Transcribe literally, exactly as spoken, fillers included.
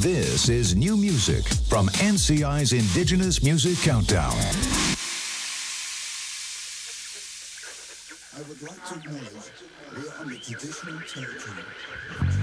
This is new music from N C I's Indigenous Music Countdown. I would like to acknowledge we are on the traditional territory